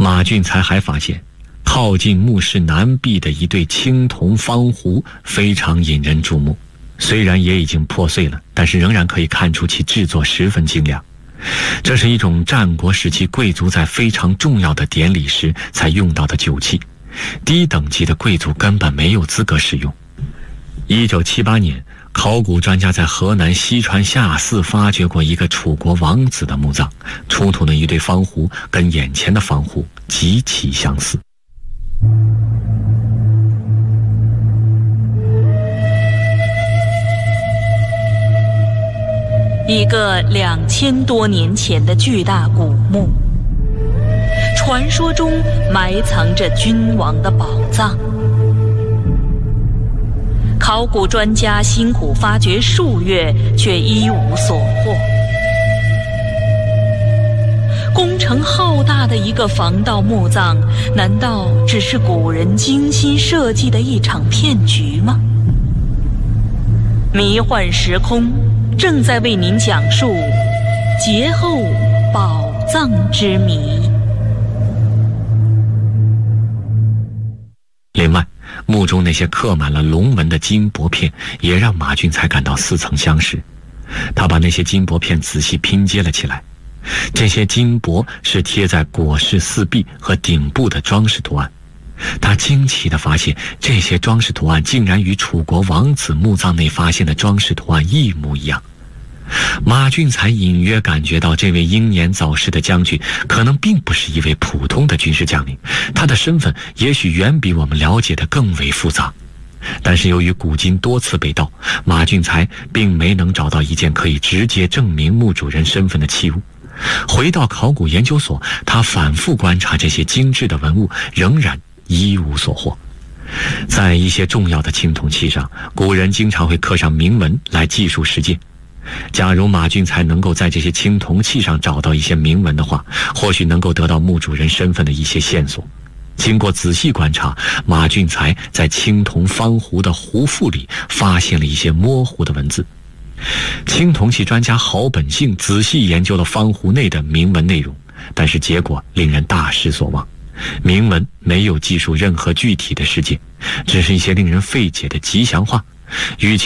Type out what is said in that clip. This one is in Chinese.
马俊才还发现，靠近墓室南壁的一对青铜方壶非常引人注目，虽然也已经破碎了，但是仍然可以看出其制作十分精良。这是一种战国时期贵族在非常重要的典礼时才用到的酒器，低等级的贵族根本没有资格使用。1978年，考古专家在河南西川下寺发掘过一个楚国王子的墓葬，出土的一对方壶跟眼前的方壶极其相似。 一个2000多年前的巨大古墓，传说中埋藏着君王的宝藏。考古专家辛苦发掘数月，却一无所获。工程浩大的一个防盗墓葬，难道只是古人精心设计的一场骗局吗？迷幻时空正在为您讲述劫后宝藏之谜。 另外，墓中那些刻满了龙纹的金箔片也让马俊才感到似曾相识。他把那些金箔片仔细拼接了起来，这些金箔是贴在椁室四壁和顶部的装饰图案。他惊奇地发现，这些装饰图案竟然与楚国王子墓葬内发现的装饰图案一模一样。马俊才隐约感觉到，这位英年早逝的将军可能并不是一位普通的军事将领，他的身份也许远比我们了解的更为复杂。但是由于古今多次被盗，马俊才并没能找到一件可以直接证明墓主人身份的器物。回到考古研究所，他反复观察这些精致的文物，仍然一无所获。在一些重要的青铜器上，古人经常会刻上铭文来记述事件。假如马俊才能够在这些青铜器上找到一些铭文的话，或许能够得到墓主人身份的一些线索。经过仔细观察，马俊才在青铜方壶的壶腹里发现了一些模糊的文字。青铜器专家郝本兴仔细研究了方壶内的铭文内容，但是结果令人大失所望。铭文没有记述任何具体的事件，只是一些令人费解的吉祥话。与其